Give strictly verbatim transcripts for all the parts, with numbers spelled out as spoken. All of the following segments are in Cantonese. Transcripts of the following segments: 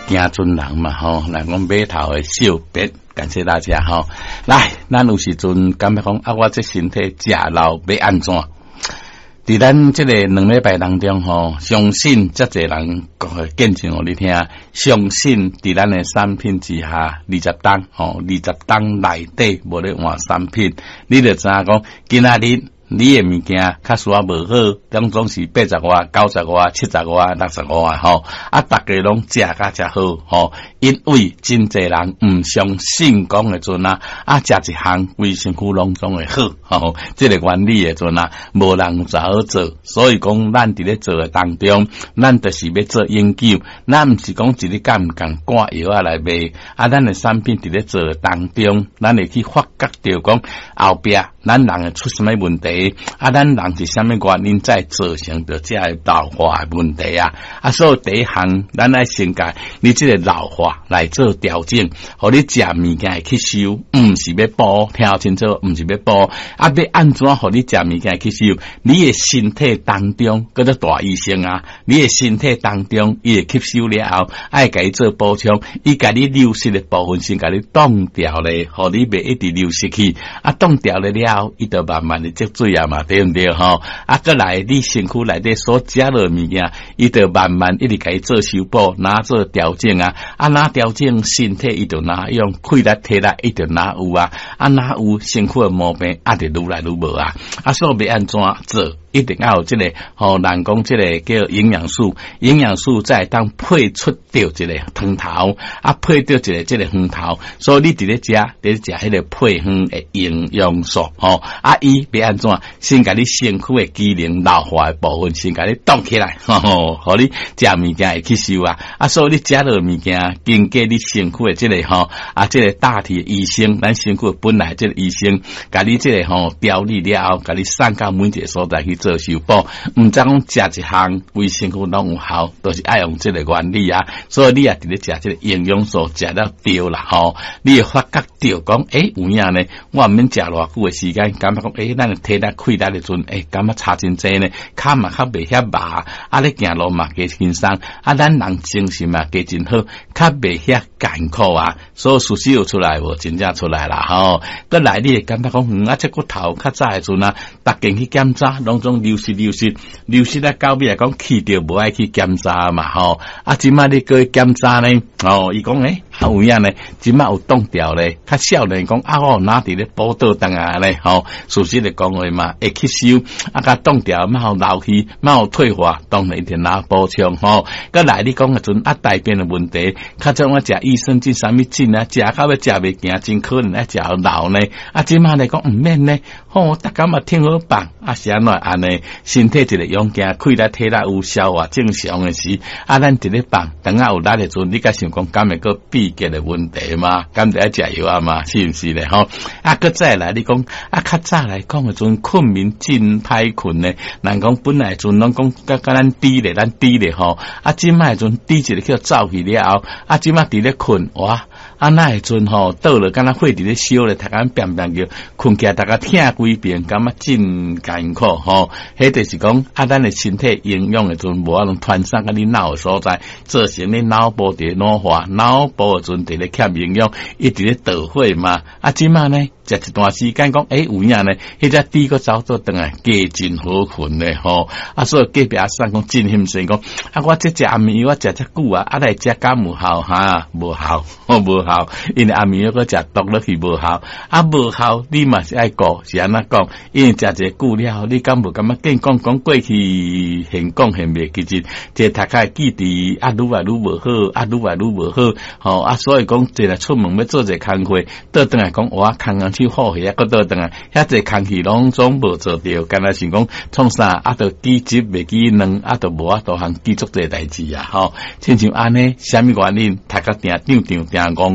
行尊人嘛吼，来讲码头的小别，感谢大家吼。来，咱有时阵感觉讲啊，我这身体食老要安怎？伫咱这个两礼拜当中吼，相信遮侪人讲见证互你听，相信伫咱的产品之下，二十档吼，二十档内底无咧换产品，你就知影讲今仔日。你的物件较属啊无好，当总是八十外、九十外、七十外、六十外吼，啊，大家拢食甲食好吼，因为真侪人毋相信讲的阵啊，啊，食一项规身躯拢总会好吼，这个原理的阵啊，无人怎好做，所以讲咱伫咧做的当中，咱就是要做研究，咱毋是讲一日干毋共挂药啊来卖，啊，咱的产品伫咧做的当中，咱会去发觉到讲后壁咱人会出什么问题。啊，咱人是啥物原因再造成着这个老化的问题啊？啊，所以第一项，咱来先甲你这个老化来做调整，互你食物件会吸收，毋是要补，听清楚，毋是要补，啊，要安怎互你食物件吸收？你的身体当中，嗰个大医生啊，你的身体当中，伊会吸收了后，爱甲伊做补充，伊甲你流失的部分先甲你冻掉咧，互你袂一直流失去，啊，冻掉了了后，伊就慢慢的积水。啊嘛，对毋对吼？啊，过来你身躯内底所食落物件，伊就慢慢一直甲伊做修补，拿做调整啊，啊，拿调整身体，伊就拿用气力体力，伊就拿有啊，啊，拿有身躯的毛病，啊，就愈来愈无啊，啊，所以要安怎做？一定要有这个，吼、哦，人讲这个叫营养素，营养素再当配出掉这个汤头，啊，配掉这个这个汤头，所以你伫咧食，伫咧食迄个配方的营养素，吼、哦，啊，伊要安怎？先甲你身躯的机能老化的部分，先甲你冻起来，吼、哦，互你食物件会吸收啊，啊，所以你食落物件，经过你身躯的这个吼，啊，这个大体的医生，咱身躯本来这个医生，甲你这个吼调理了后，甲你送到每一个所在去。做修补，毋则讲食一项规身躯拢有效，都、就是爱用这个原理啊。所以你也伫咧食这个营养素，食了对啦吼，你会发觉到讲，诶、欸，有影呢，我毋免食偌久的时间，感觉讲，诶、欸，咱的体力气力的阵，诶、欸，感觉差真济呢，骹嘛较袂遐麻，啊，咧行路嘛加轻松，啊，咱人精神嘛加真好，较袂遐艰苦啊。所以事实有出来无？真正出来啦吼。过来你会感觉讲，嗯，啊，这骨头较早的阵啊，逐间去检查，拢总流失流失流失咧，到尾来讲去掉无爱去检查嘛吼，啊，即摆你去检查呢，哦，伊讲诶，啊有影呢，即摆有冻掉咧，较少年讲啊，我哪伫咧补倒当啊咧，吼，事实来讲话嘛，会吸收，啊，甲冻掉，莫互流去，莫互退化，当然一定拿补充吼。搁来你讲诶阵啊，大便诶问题，较早我食益生菌啥物菌啊，食到要食袂行，真可能爱食老呢，啊，即摆来讲毋免呢，吼，逐工嘛挺好棒，啊，是安怎安尼？身体一个勇健，气力体力有消化正常的时，啊，咱一日放，等下有力的阵，你甲想讲敢会个闭结的问题嘛？敢得爱食药啊嘛？是毋是咧？吼，啊，搁再来，你讲啊，较早来讲的阵，困眠真歹困呢。人讲本来阵拢讲甲甲咱低咧，咱低咧吼，啊，即摆阵低一个叫走去了后，啊，即摆伫咧困哇。啊，那会阵吼，倒了，敢若血伫咧烧咧，大家变变叫困起来，大家疼规边，感觉真艰苦吼。迄就是讲，啊，咱的身体营养的阵无法通传送到你脑的所在，造成你脑部伫老化，脑部的阵伫咧欠营养，一直咧倒血嘛。啊，即摆呢？食一段时间讲，诶、欸，有影呢，迄只猪个走做转来，加真好困咧吼。啊，所以隔壁阿婶讲真心生讲，啊，我这食安眠药我食遮久啊，啊来食敢有效哈？无效，哦无效，因为安眠药个食毒落去无效，啊无效，你嘛是爱顾，是安怎讲？因为食者久了，你敢无感觉见讲讲过去现讲现未，其实这大家记忆啊，愈来愈无好，啊愈来愈无好，吼啊，所以讲这来出门要做者工课，倒转来讲我空空。去好去啊，个倒转啊，遐济空气拢总无做着，干那想讲创啥啊？着记级袂记两啊，着无啊，着通记足济代志啊！吼，亲像安尼，啥物原因？大家定张张定戆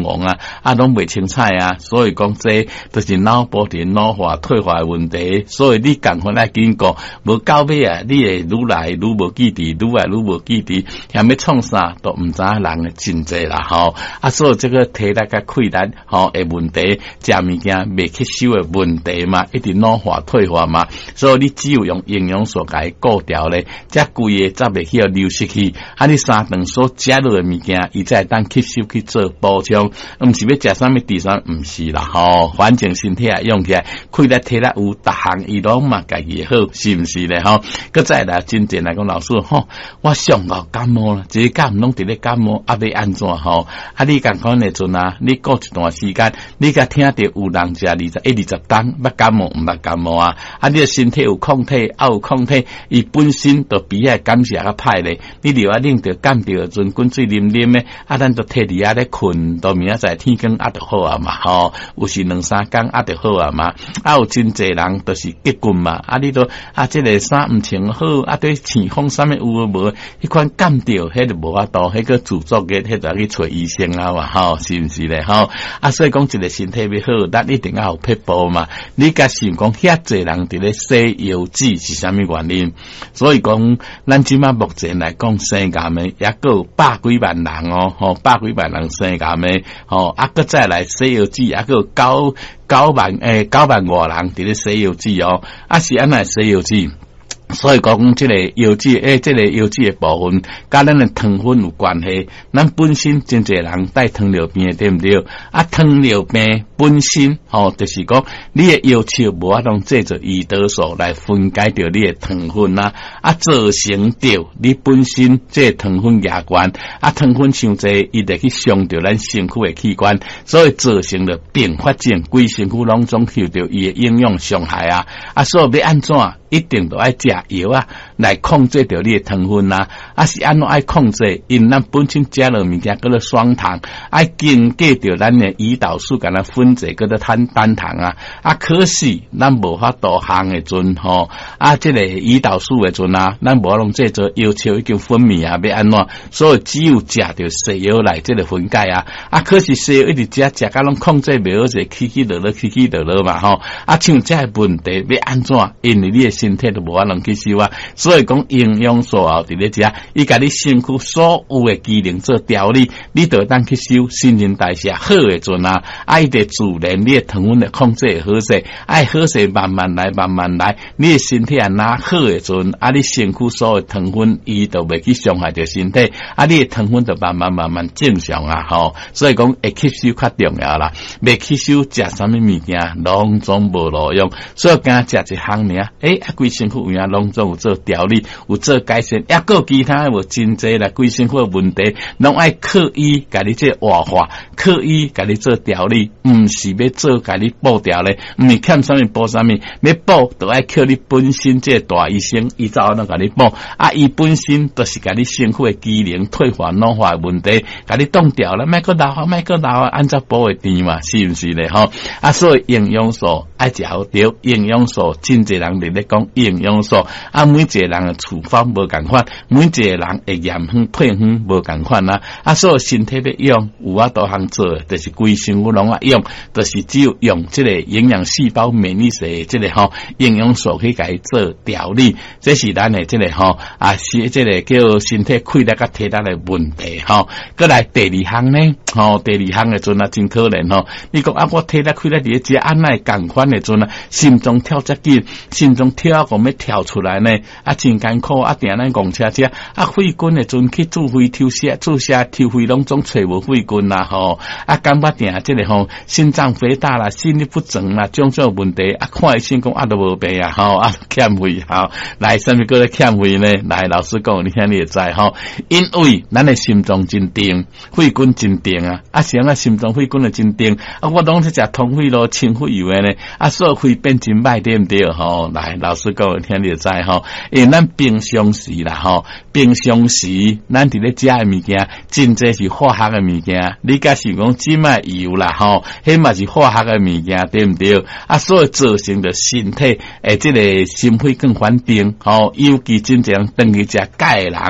茫茫啊，啊拢袂清彩啊，所以讲这就是脑部的老化退化的问题，所以你赶快来警告，无到尾啊，你会愈来愈无记忆，愈来愈无记忆，想要创啥都毋知人的真济啦吼，啊，所以这个体力甲溃烂吼的问题，食物件未吸收的问题嘛，一直老化退化嘛，所以你只有用营养素甲伊顾掉咧，才规个才袂去要流失去，啊，你三顿所食落的物件，伊才会当吸收去做补充，毋是要食啥物第三，毋是啦吼，反正身体啊用起来，开力体力有，逐项伊拢嘛家己好，是毋是咧吼？佮再来真正来讲，老师吼，我上到感冒啦，这感拢伫咧感冒，啊要安怎吼？啊你共款诶阵啊，你过一段时间，你甲听着有人食二十一二十担，捌感冒毋捌感冒啊？啊你诶身体有抗体，啊有抗体，伊本身就比遐感谢较歹咧，你留啊啉着感着阵滚水啉啉诶，啊咱就摕伫遐咧困，到明仔载天光啊就好啊嘛吼，有时两三工啊就好啊嘛，啊有真济人都是结棍嘛，啊你都啊即个衫毋穿好，啊对气风啥物有无无，迄款感着迄就无法度，迄个自作嘅，迄就去找医生啊嘛吼，是毋是咧吼？啊所以讲一个身体要好，咱一定要有撇步嘛。你甲想讲遐济人伫咧洗腰子是啥物原因？所以讲咱即马目前来讲生癌的也个有百几万人哦，吼百几万人生癌的，吼啊个再来洗腰子，啊个有九九万诶九万外人伫咧洗腰子哦，啊是安那洗腰子？所以讲，这个腰子诶，这个腰子诶部分，甲咱诶糖分有关系。咱本身真侪人带糖尿病对毋对？啊，糖尿病本身吼、哦，就是讲你诶腰鞘无法通借着胰岛素来分解掉你诶糖分啦，啊，造成着你本身这个糖分牙关，啊，糖分伤侪，伊就去伤着咱身躯诶器官，所以造成了并发症，规身躯拢总受着伊诶营养伤害啊！啊，所以要安怎？一定都爱食药啊，来控制掉你的糖分啦。啊，是安怎爱控制？因咱本身食了物件，叫做双糖，爱经过掉咱的胰岛素，甲咱分解，叫做单单糖啊。啊，可是咱无法度行的阵吼，啊，这个胰岛素的阵啊，咱无能这做要求已经分泌啊，要安怎？所以只有食着西药来这个分解啊。啊，可是西药一直食食甲拢控制袂好势，起起落落，起起落落嘛吼。啊，像这个问题要安怎？因为你的身体都无法能吸收啊，所以讲营养素后伫咧食，伊甲你身躯所有的机能做调理，你就当吸收新陈代谢好的阵啊，爱得自然你的糖分的控制好势，爱好势慢慢来，慢慢来，你的身体啊拿好的阵，啊你身躯所有的糖分伊就袂去伤害着身体，啊你的糖分就慢慢慢慢正常啊吼，所以讲会吸收较重要啦，袂吸收食啥物物件拢总无路用，所以敢食一项尔，诶啊规身躯有影拢总有做调理，有做改善，抑个其他无真济啦，规身躯的问题，拢爱刻意甲你做活化，刻意甲你做调理，毋是要做甲你补掉咧，毋是欠啥物补啥物，要补就爱靠你本身这大医生，伊才能甲你补，啊，伊本身都是甲你身躯的机能退化老化的问题，甲你冻掉了，莫个老化，莫个老化，按照补会甜嘛，是毋是咧吼？啊，所以营养素爱食好对，营养素真济人伫咧讲营养素，啊，每一个人的处方无共款，每一个人会验方配方无共款啦，啊，所以身体要用，有啊多项做，就是规身躯拢啊用，就是只有用这个营养细胞免疫学这个吼营养素去甲伊做调理，这是咱的这个吼啊是这个叫身体溃力甲体力的问题吼。过来第二项呢，吼第二项的阵啊真可怜吼，你讲啊我体力溃力伫只安奈共款的阵啊，心脏跳遮紧，心脏跳啊讲要跳出来呢，啊真艰苦啊，定咱讲车车啊，肺根的阵去注肺抽血，注射抽肺拢总找无肺根啦吼，啊感觉定这个吼心脏肥大啦，心律不整啦，种种问题啊，看医生讲啊都无病啊吼，啊欠肺吼，来什么叫做欠肺呢？来老师讲，你听你会知吼，因为咱的心脏真定，肺根真定啊，啊是啊心脏肺根的真定，啊我拢是食通肺咯，清肺油的呢，啊所以肺变真歹对毋对吼？来老师讲，听你会知吼，因为咱平常时啦吼，平常时咱伫咧食的物件，真侪是化学的物件，你假是讲即卖油啦吼，迄嘛是化学的物件对毋对？啊，所以造成着身体诶，即个心肺更稳定吼，尤其真正长期食钙的人，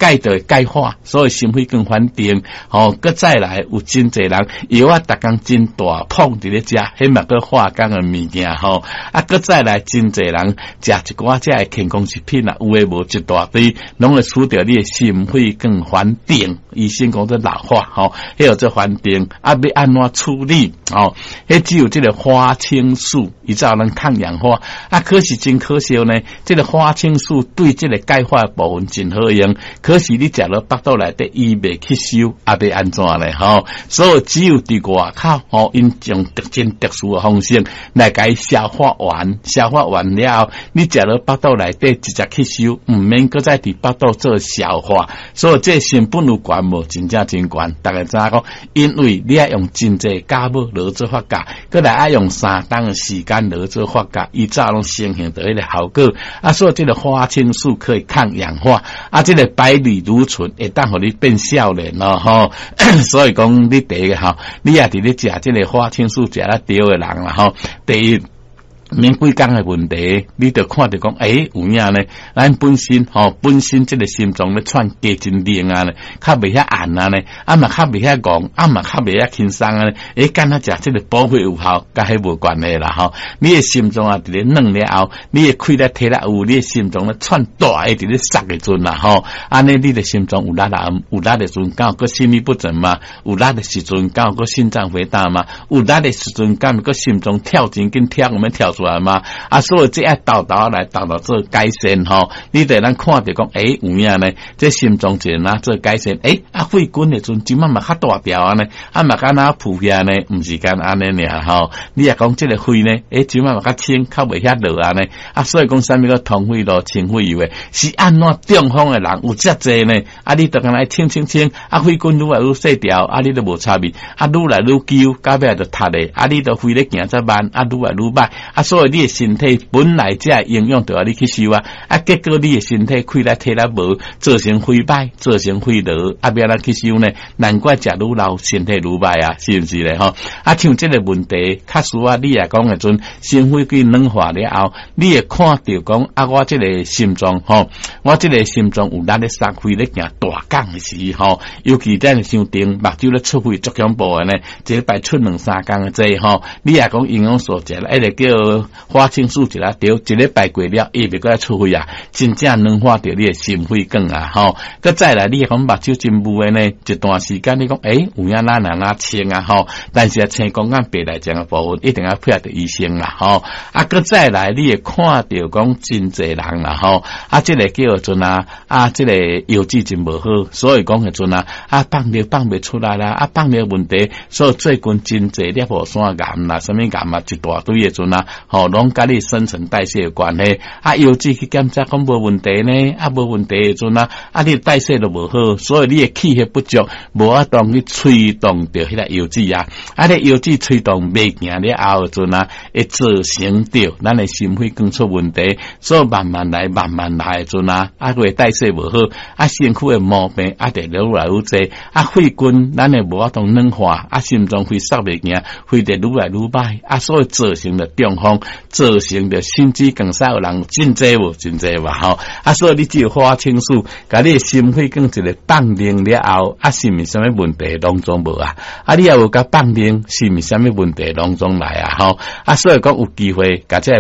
钙就会钙化，所以心肺更稳定。吼，搁再来有真侪人药啊，逐工真大捧伫咧食，迄嘛搁化工诶物件吼。啊，搁再来真侪人食一寡遮诶健康食品啊，有诶无一大堆，拢会使着你诶心肺更稳定。医生讲做老化吼，迄个做稳定啊，要安怎处理？吼，迄只有即个花青素，伊才有能抗氧化。啊，可是真可惜呢，即个花青素对即个钙化部分真好用，可是你食落腹肚内底伊袂吸收，啊，要安怎咧？吼，所以只有伫外口吼，因用特真特殊诶方式来甲伊消化完，消化完了后，你食落腹肚内底直接吸收，毋免搁再伫腹肚做消化。所以这成本有悬无？真正真悬。大家知影讲，因为你爱用真济酵母落做发酵，搁来爱用三档诶时间落做发酵，伊才拢形成到迄个效果。啊，所以这个花青素可以抗氧化，啊，这个白藜芦醇会当互你变少年咯吼。所以讲你第一个吼，你也伫咧食这个花青素食得对诶人啦吼。第一。免几工诶问题，你就看着讲，诶、欸，有影呢？咱本身吼、哦，本身即个心脏咧喘加真灵啊呢，较袂遐暗啊呢，啊嘛较袂遐戆，啊嘛较袂遐轻松啊呢。诶、欸，干那食即个补血有效，甲迄无关系啦吼。你诶心脏啊，伫咧软了后，你诶气力体力有，你诶心脏咧喘大诶，伫咧塞诶阵啦吼。安尼你诶心脏有力啦，有力诶阵，敢有个心律不整嘛？有力诶时阵，敢有个心脏肥大嘛？有力诶时阵，敢有个心脏跳真紧跳，我们跳出来嘛，啊，所以这爱豆豆来豆豆做改善吼，你得咱看着讲，诶、欸，有影呢，这心脏就哪做改善，诶、欸，啊，肺管的阵，即满嘛较大条啊呢，啊嘛敢若浮下呢，毋是干安尼尔吼，你也讲这个肺呢，诶、欸，即满嘛较轻，较袂遐落啊呢，啊，所以讲啥物个通肺咯、清肺油诶，是按怎中风的人有遮济呢，啊，你得干来清清清，啊，肺管愈来愈细条，啊，你都无差别，啊，愈来愈旧，到尾就塌咧，啊，你都肺咧行则慢，啊，愈来愈歹，啊。所以你的身体本来这营养就要你去收啊，啊，结果你的身体气力体力无，造成肺歹，造成肺痨，啊，要咱去收呢？难怪食愈老，身体愈歹啊，是毋是咧？吼，啊，像这个问题，确实啊，你也讲诶阵，心肺气软化了后，你会看到讲啊，我这个心脏吼，我这个心脏有咱咧撒气咧行大杠时吼，尤其咱咧伤重，目睭咧出血足恐怖诶呢，一个拜出两三工诶济吼，你也讲营养素食了，一个叫花青素一啦，对，一礼拜过了，伊袂过来出血啊，真正软化着你的心肺管啊，吼。佮再来，你讲目睭真雾诶呢，一段时间你讲，诶、欸，有影哪哪哪清啊，吼。但是啊，青光眼白内障诶部分，一定要配合着医生啦，吼。啊，佮再来，你会看着讲真侪人啦，吼。啊，即、這个叫做啊，啊，即、這個腰子真无好，所以講迄陣啊，啊，放尿放袂出來啦，啊，放尿問題，所以最近真侪粒河酸癌啦，什麼癌啊，一大堆迄陣啊。吼，攏甲你新陳代謝有關係，啊，腰子去檢查講無問題呢，啊，無問題誒陣啊，啊，你代謝都無好，所以你誒氣血不足，無法當去推動着迄個腰子啊，啊，你腰子推動袂行了後誒陣啊，會造成着咱誒心肺管出問題，所以慢慢來，慢慢來誒陣啊，啊，佢代謝無好，啊，身軀誒毛病啊，得愈來愈濟，啊，肺管咱誒無法當軟化，啊，心臟會塞袂行，會得愈來愈歹，啊，所以造成着中風。造成的心肌梗塞有人真濟無真濟吧吼，啊，所以你只有花青素，甲你的心肺梗一個放靈了後，啊，是毋是啥物問題攏總無啊？啊，你也有甲放靈，是毋是啥物問題攏總來啊？吼，啊，所以講有機會，甲這